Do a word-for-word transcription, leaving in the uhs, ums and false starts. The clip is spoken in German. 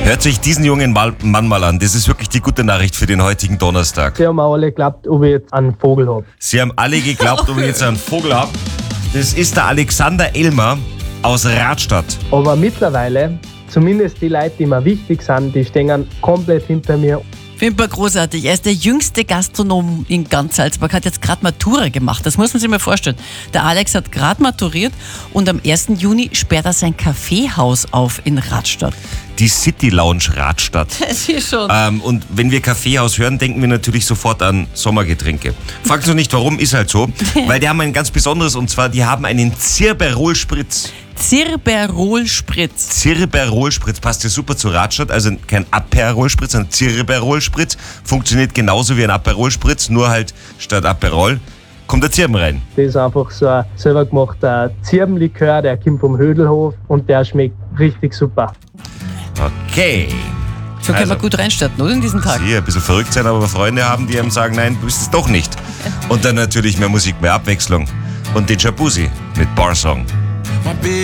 Hört sich diesen jungen Mann mal an. Das ist wirklich die gute Nachricht für den heutigen Donnerstag. Sie haben auch alle geglaubt, ob ich jetzt einen Vogel habe. Sie haben alle geglaubt, ob ich jetzt einen Vogel habe. Das ist der Alexander Elmer aus Radstadt. Aber mittlerweile, zumindest die Leute, die mir wichtig sind, die stehen komplett hinter mir. Finde ich großartig. Er ist der jüngste Gastronom in ganz Salzburg, hat jetzt gerade Matura gemacht. Das muss man sich mal vorstellen. Der Alex hat gerade maturiert und am ersten Juni sperrt er sein Kaffeehaus auf in Radstadt. Die City Lounge Radstadt. Das ist schon. Ähm, und wenn wir Kaffeehaus hören, denken wir natürlich sofort an Sommergetränke. Fragt uns nicht warum, ist halt so. Weil die haben ein ganz besonderes, und zwar die haben einen Zirberol-Spritz. Zirberol-Spritz. Zirberol-Spritz passt ja super zu Radstadt, also kein Aperol-Spritz, sondern Zirberol-Spritz. Funktioniert genauso wie ein Aperol-Spritz, nur halt statt Aperol kommt der Zirben rein. Das ist einfach so ein selber gemachter Zirbenlikör, der kommt vom Hödelhof und der schmeckt richtig super. Okay. So können wir gut reinstarten, oder, in diesen Tag? Sie ein bisschen verrückt sein, aber Freunde haben, die einem sagen, nein, du bist es doch nicht. Und dann natürlich mehr Musik, mehr Abwechslung. Und den Jacuzzi mit Barsong.